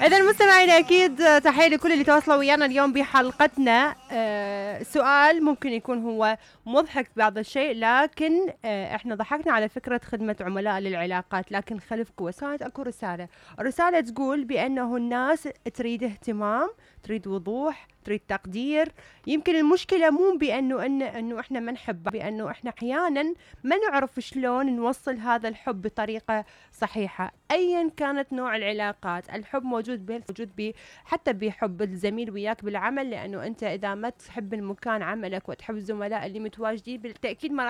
إذا مستمعينا أكيد تحية لكل اللي تواصلوا ويانا اليوم بحلقتنا. سؤال ممكن يكون هو مضحك بعض الشيء، لكن احنا ضحكنا على فكرة خدمة عملاء للعلاقات، لكن خلف قوس كانت اكو رسالة تقول بأنه الناس تريد اهتمام، تريد وضوح، تريد تقدير. يمكن المشكلة مو بأنه إنه احنا ما نحب، بأنه احنا أحيانا ما نعرف شلون نوصل هذا الحب بطريقة صحيحة. أيا كانت نوع العلاقات، الحب موجود حتى بحب الزميل وياك بالعمل، لأنه أنت إذا ما تحب المكان عملك وتحب الزملاء اللي متواجدين بالتأكيد ما